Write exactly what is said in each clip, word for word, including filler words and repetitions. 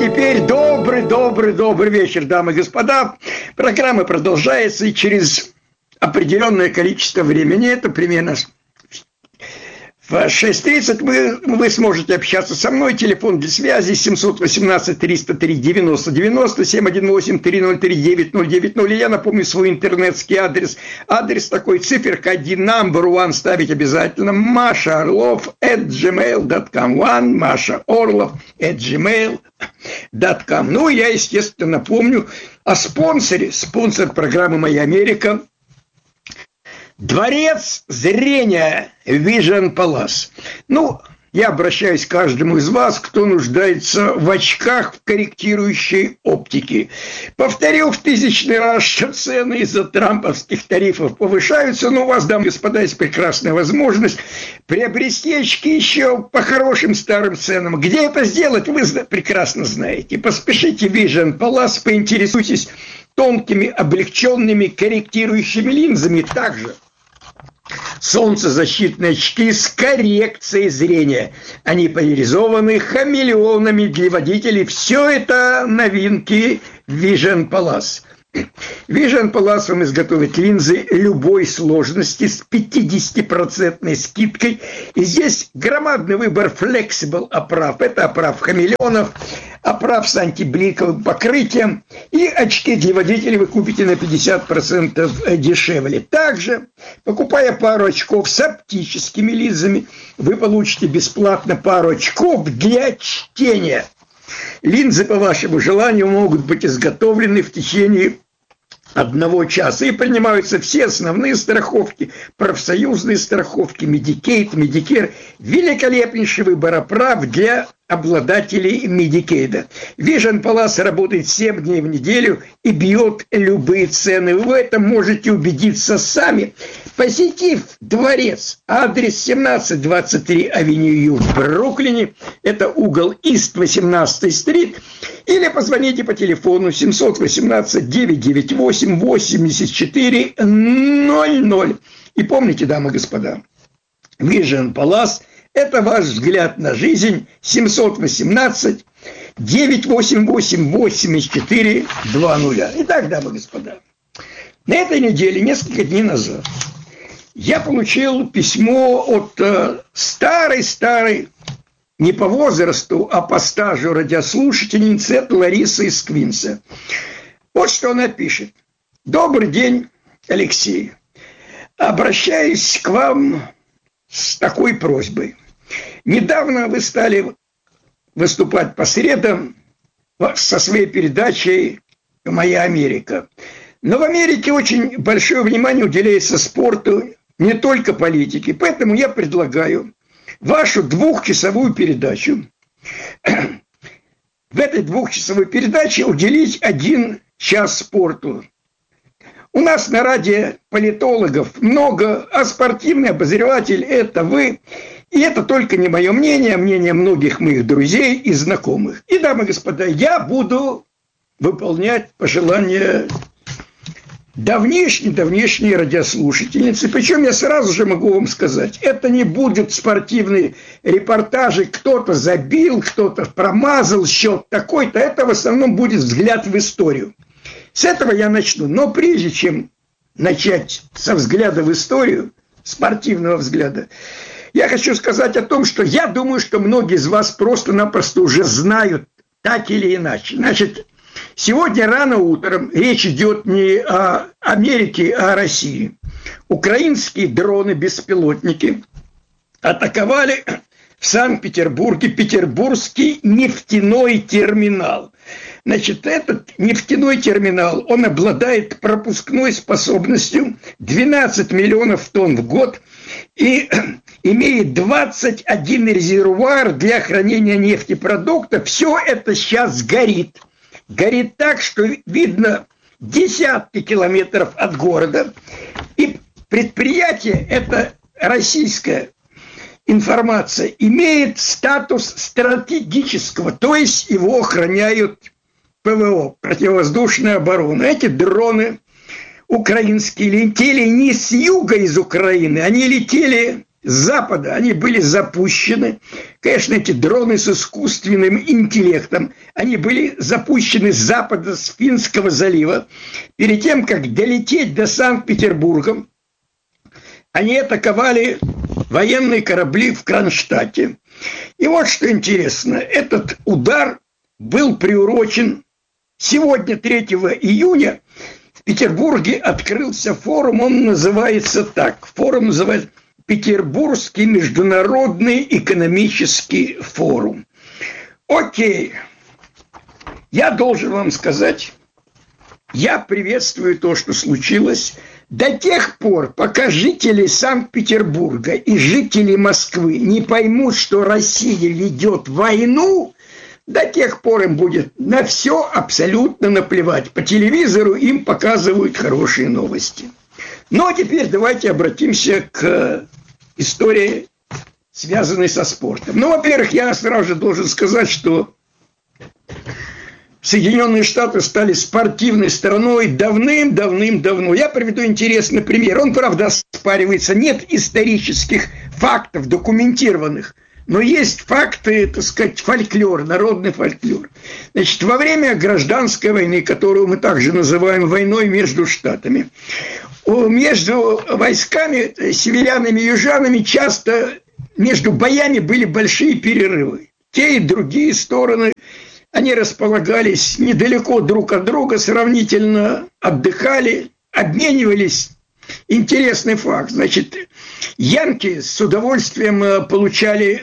теперь добрый, добрый, добрый вечер, дамы и господа. Программа продолжается, и через определенное количество времени, это примерно в шесть тридцать, вы, вы сможете общаться со мной. Телефон для связи семь один восемь триста три девяносто девяносто, семь один восемь три ноль три девять ноль девять ноль. И я напомню свой интернетский адрес. Адрес такой, циферка один, number one, ставить обязательно. Маша Орлов at gmail dot com. One, Маша Орлов at gmail dot com. Ну, я, естественно, напомню о спонсоре. Спонсор программы «Моя Америка». Дворец зрения Vision Palace. Ну, я обращаюсь к каждому из вас, кто нуждается в очках в корректирующей оптике. Повторил в тысячный раз, что цены из-за трамповских тарифов повышаются, но у вас, дамы и господа, есть прекрасная возможность приобрести очки еще по хорошим старым ценам. Где это сделать, вы прекрасно знаете. Поспешите в Vision Palace, поинтересуйтесь тонкими, облегченными корректирующими линзами. Также солнцезащитные очки с коррекцией зрения. Они поляризованы хамелеонами для водителей. Все это новинки Vision Palace. Vision Palace вам изготовит линзы любой сложности с пятидесятипроцентной скидкой. И здесь громадный выбор flexible оправ. Это оправ хамелеонов, оправ с антибликовым покрытием. И очки для водителей вы купите на пятьдесят процентов дешевле. Также, покупая пару очков с оптическими линзами, вы получите бесплатно пару очков для чтения. Линзы, по вашему желанию, могут быть изготовлены в течение одного часа. И принимаются все основные страховки, профсоюзные страховки, Medicaid, Medicare. Великолепнейший выбор оправ для обладателей Medicaid. Vision Palace работает семь дней в неделю и бьет любые цены. Вы в этом можете убедиться сами, посетив дворец. Адрес семнадцать двадцать три Авеню в Бруклине. Это угол Ист восемнадцатая стрит. Или позвоните по телефону семь один восемь девять девять восемь восемьдесят четыре ноль ноль. И помните, дамы и господа, Vision Palace – это ваш взгляд на жизнь. Семь один восемь девять восемь восемь восемьдесят четыре два ноль. Итак, дамы и господа, на этой неделе, несколько дней назад, я получил письмо от э, старой-старой, не по возрасту, а по стажу радиослушательницы Ларисы из Квинса. Вот что она пишет. Добрый день, Алексей. Обращаюсь к вам с такой просьбой. Недавно вы стали выступать по средам со своей передачей «Моя Америка». Но в Америке очень большое внимание уделяется спорту, не только политике. Поэтому я предлагаю вашу двухчасовую передачу. В этой двухчасовой передаче уделить один час спорту. У нас на радио политологов много, а спортивный обозреватель – это вы. И это только не мое мнение, а мнение многих моих друзей и знакомых. И, дамы и господа, я буду выполнять пожелания давнишней-давнишней радиослушательницы. Причем я сразу же могу вам сказать, это не будет спортивные репортажи, кто-то забил, кто-то промазал счет такой-то. Это в основном будет взгляд в историю. С этого я начну. Но прежде чем начать со взгляда в историю, спортивного взгляда, я хочу сказать о том, что я думаю, что многие из вас просто-напросто уже знают так или иначе. Значит, сегодня рано утром речь идет не о Америке, а о России. Украинские дроны-беспилотники атаковали в Санкт-Петербурге Петербургский нефтяной терминал. Значит, этот нефтяной терминал, он обладает пропускной способностью двенадцать миллионов тонн в год и имеет двадцать один резервуар для хранения нефтепродуктов. Все это сейчас горит. Горит так, что видно десятки километров от города. И предприятие, это российское, информация, имеет статус стратегического, то есть его охраняют ПВО, противовоздушная оборона. Эти дроны украинские летели не с юга из Украины, они летели с запада, они были запущены. Конечно, эти дроны с искусственным интеллектом, они были запущены с запада, с Финского залива. Перед тем, как долететь до Санкт-Петербурга, они атаковали военные корабли в Кронштадте. И вот что интересно, этот удар был приурочен сегодня, третьего июня, в Петербурге открылся форум, он называется так, форум называется Петербургский международный экономический форум. Окей, я должен вам сказать, я приветствую то, что случилось. До тех пор, пока жители Санкт-Петербурга и жители Москвы не поймут, что Россия ведет войну, до тех пор им будет на все абсолютно наплевать. По телевизору им показывают хорошие новости. Ну, а теперь давайте обратимся к истории, связанной со спортом. Ну, во-первых, я сразу же должен сказать, что Соединенные Штаты стали спортивной страной давным-давным-давно. Я приведу интересный пример. Он, правда, оспаривается. Нет исторических фактов, документированных. Но есть факты, так сказать, фольклор, народный фольклор. Значит, во время гражданской войны, которую мы также называем войной между штатами, между войсками, северянами и южанами часто между боями были большие перерывы. Те и другие стороны, они располагались недалеко друг от друга, сравнительно отдыхали, обменивались. Интересный факт. Значит, янки с удовольствием получали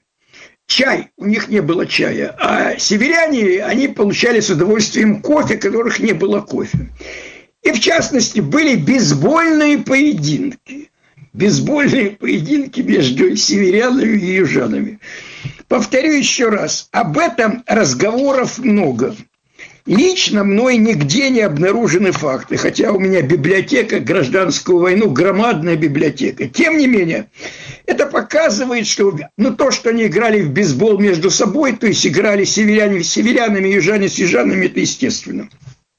чай, у них не было чая, а северяне, они получали с удовольствием кофе, которых не было кофе. И в частности, были бейсбольные поединки. Бейсбольные поединки между северянами и южанами. Повторю еще раз, об этом разговоров много. Лично мной нигде не обнаружены факты, хотя у меня библиотека, гражданскую войну, громадная библиотека. Тем не менее, это показывает, что ну, то, что они играли в бейсбол между собой, то есть играли северяне с северянами, южане с южанами, это естественно.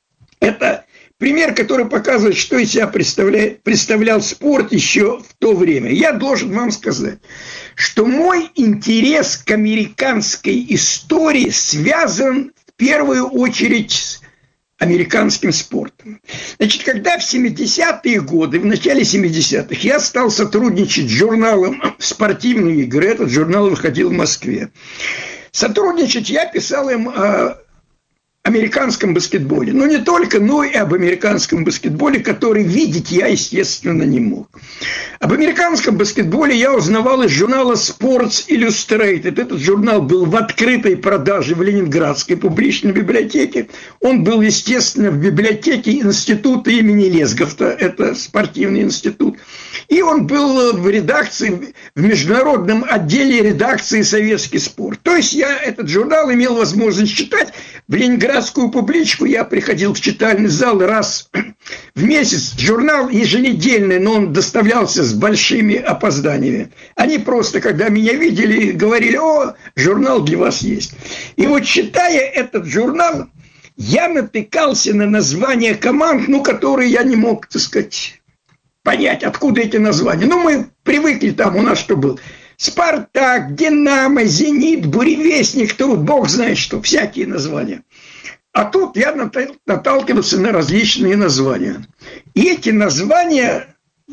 Это пример, который показывает, что из себя представляет, представлял спорт еще в то время. Я должен вам сказать, что мой интерес к американской истории связан в первую очередь с американским спортом. Значит, когда в семидесятые годы, в начале семидесятых, я стал сотрудничать с журналом «Спортивные игры», этот журнал выходил в Москве. Сотрудничать я писал им о американском баскетболе. Но не только, но и об американском баскетболе, который видеть я, естественно, не мог. Об американском баскетболе я узнавал из журнала Sports Illustrated. Этот журнал был в открытой продаже в Ленинградской публичной библиотеке. Он был, естественно, в библиотеке института имени Лесговта. Это спортивный институт. И он был в редакции, в международном отделе редакции «Советский спорт». То есть я этот журнал имел возможность читать. В ленинградскую публичку я приходил в читальный зал раз в месяц. Журнал еженедельный, но он доставлялся с большими опозданиями. Они просто, когда меня видели, говорили: «О, журнал для вас есть». И вот читая этот журнал, я натыкался на названия команд, ну, которые я не мог, так сказать, понять, откуда эти названия. Ну, мы привыкли, там у нас что был. «Спартак», «Динамо», «Зенит», «Буревестник», труд, бог знает что, всякие названия. А тут я наталкивался на различные названия. И эти названия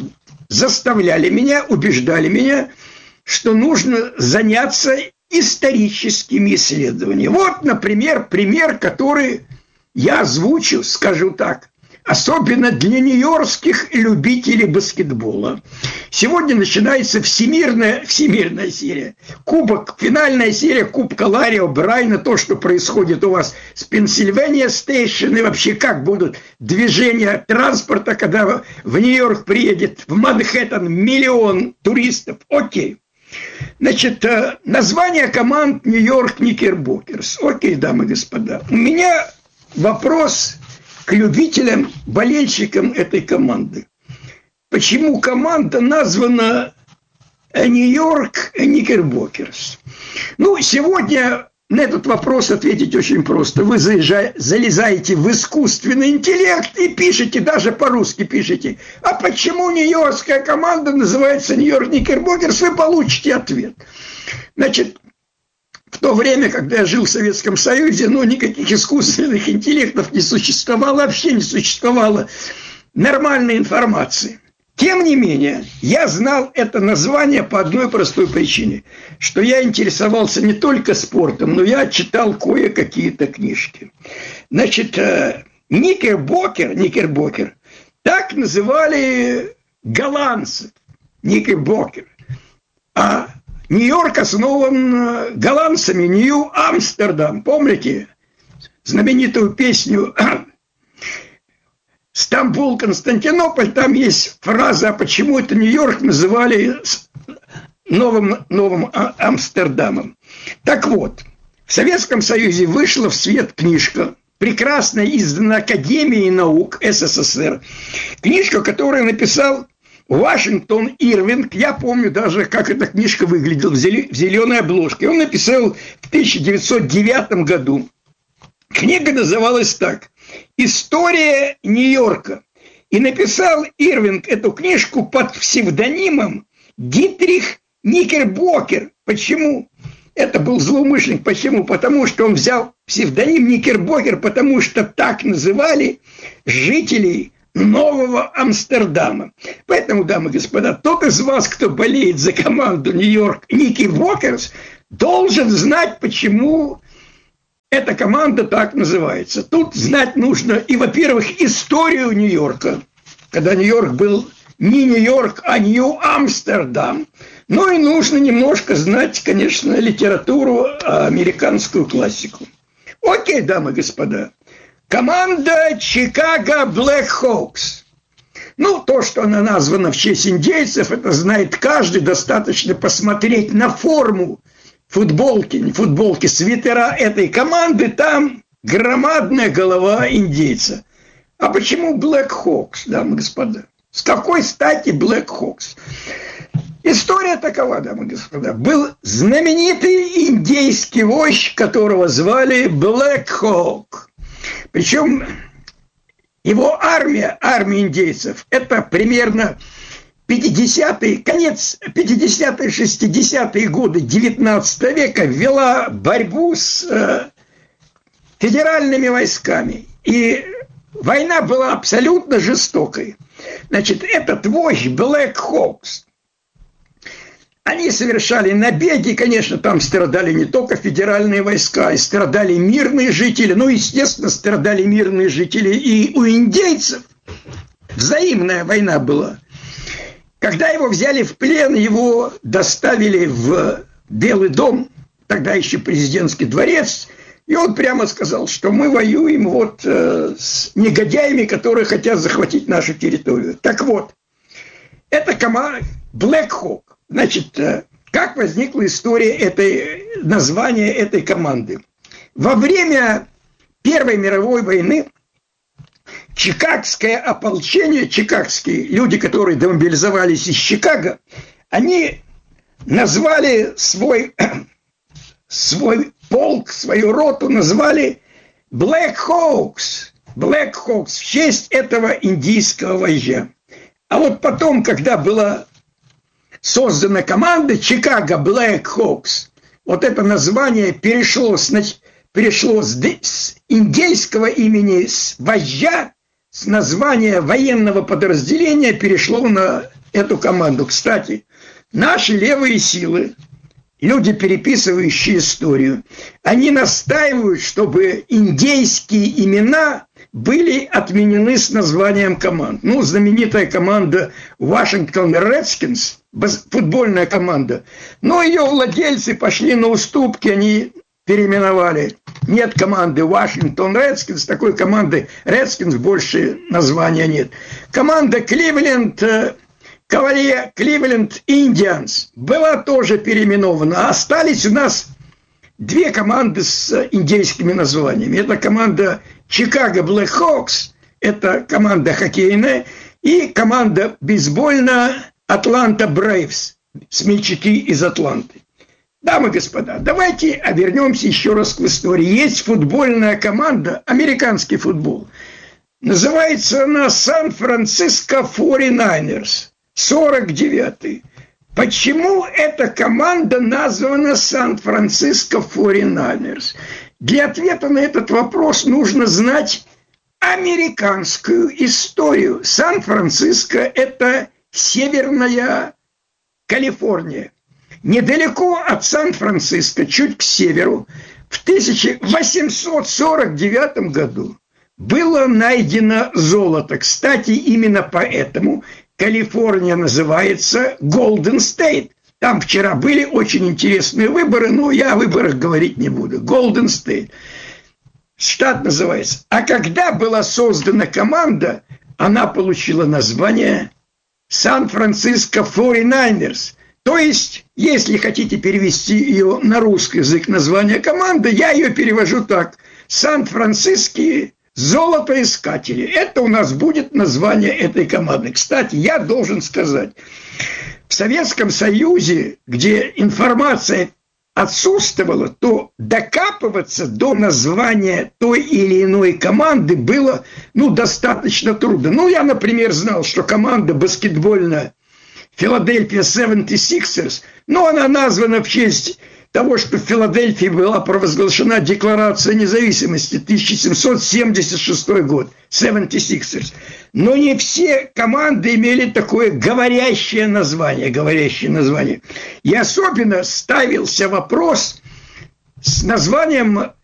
заставляли меня, убеждали меня, что нужно заняться историческими исследованиями. Вот, например, пример, который я озвучу, скажу так, особенно для нью-йоркских любителей баскетбола. Сегодня начинается всемирная, всемирная серия. Кубок, финальная серия Кубка Ларри О'Брайена. То, что происходит у вас с Пенсильвания Стейшн, и вообще как будут движения транспорта, когда в Нью-Йорк приедет, в Манхэттен миллион туристов. Окей. Значит, название команд Нью-Йорк Никербокерс. Окей, дамы и господа. У меня вопрос к любителям, болельщикам этой команды. Почему команда названа Нью-Йорк Никербокерс? Ну, сегодня на этот вопрос ответить очень просто. Вы залезаете в искусственный интеллект и пишете, даже по-русски пишете, а почему нью-йоркская команда называется Нью-Йорк Никербокерс, вы получите ответ. Значит, в то время, когда я жил в Советском Союзе, ну, никаких искусственных интеллектов не существовало, вообще не существовало нормальной информации. Тем не менее, я знал это название по одной простой причине, что я интересовался не только спортом, но я читал кое-какие-то книжки. Значит, Никербокер, Никербокер, так называли голландцев, Никербокер. А Нью-Йорк основан голландцами, Нью-Амстердам. Помните знаменитую песню «Стамбул, Константинополь», там есть фраза, почему это Нью-Йорк называли новым, новым Амстердамом. Так вот, в Советском Союзе вышла в свет книжка, прекрасно издана Академией наук СССР, книжка, которую написал Вашингтон Ирвинг. Я помню даже, как эта книжка выглядела в зеленой обложке. Он написал в тысяча девятьсот девятом году. Книга называлась так: «История Нью-Йорка». И написал Ирвинг эту книжку под псевдонимом Дитрих Никербокер. Почему? Это был злоумышленник. Почему? Потому что он взял псевдоним Никербокер, потому что так называли жителей Нового Амстердама. Поэтому, дамы и господа, тот из вас, кто болеет за команду Нью-Йорк Никербокерс, должен знать, почему эта команда так называется. Тут знать нужно и, во-первых, историю Нью-Йорка, когда Нью-Йорк был не Нью-Йорк, а Нью-Амстердам. Ну и нужно немножко знать, конечно, литературу, американскую классику. Окей, дамы и господа. Команда Чикаго Блэкхокс. Ну, то, что она названа в честь индейцев, это знает каждый. Достаточно посмотреть на форму футболки, не футболки, свитера этой команды. Там громадная голова индейца. А почему Блэкхокс, дамы и господа? С какой стати Блэкхокс? История такова, дамы и господа. Был знаменитый индейский вождь, которого звали Блэкхок. Причем его армия, армия индейцев, это примерно пятидесятые, конец пятидесятые, шестидесятые годы девятнадцатого века вела борьбу с э, федеральными войсками. И война была абсолютно жестокой. Значит, этот вождь Блэкхокс, они совершали набеги, конечно, там страдали не только федеральные войска, и страдали мирные жители, ну, естественно, страдали мирные жители и у индейцев. Взаимная война была. Когда его взяли в плен, его доставили в Белый дом, тогда еще президентский дворец, и он прямо сказал, что мы воюем вот э, с негодяями, которые хотят захватить нашу территорию. Так вот, это команда Блэкхок. Значит, как возникла история этой, названия этой команды? Во время Первой мировой войны чикагское ополчение, чикагские люди, которые демобилизовались из Чикаго, они назвали свой, свой полк, свою роту, назвали Blackhawks. Blackhawks в честь этого индийского вождя. А вот потом, когда была создана команда Чикаго Блэкхокс, вот это название перешло с, перешло с, с индейского имени, с вождя, с названия военного подразделения перешло на эту команду. Кстати, наши левые силы, люди, переписывающие историю, они настаивают, чтобы индейские имена были отменены с названием команд. Ну, знаменитая команда Вашингтон Редскинс, футбольная команда. Но ее владельцы пошли на уступки, они переименовали. Нет команды Вашингтон Редскинс, такой команды Редскинс больше названия нет. Команда Кливленд Кавалье, Кливленд Индианс была тоже переименована. Остались у нас две команды с индейскими названиями. Это команда Чикаго Блэкхокс, это команда хоккейная, и команда бейсбольная Атланта Брейвс, смельчаки из Атланты. Дамы и господа, давайте вернемся еще раз к истории. Есть футбольная команда, американский футбол. Называется она Сан-Франциско форти-найнерс, сорок девятый. Почему эта команда названа Сан-Франциско форти-найнерс? Для ответа на этот вопрос нужно знать американскую историю. Сан-Франциско – это Северная Калифорния. Недалеко от Сан-Франциско, чуть к северу, в тысяча восемьсот сорок девятом году было найдено золото. Кстати, именно поэтому Калифорния называется Golden State. Там вчера были очень интересные выборы, но я о выборах говорить не буду. Golden State. Штат называется. А когда была создана команда, она получила название Сан-Франциско форти-найнерс. То есть, если хотите перевести ее на русский язык, название команды, я ее перевожу так. Сан-Франциские золотоискатели. Это у нас будет название этой команды. Кстати, я должен сказать, в Советском Союзе, где информация отсутствовала, то докапываться до названия той или иной команды было, ну, достаточно трудно. Ну, я, например, знал, что команда баскетбольная Филадельфия семьдесят шестерс, но она названа в честь того, что в Филадельфии была провозглашена Декларация независимости, тысяча семьсот семьдесят шестой год, семьдесят шестерс. Но не все команды имели такое говорящее название, говорящее название. И особенно ставился вопрос с названием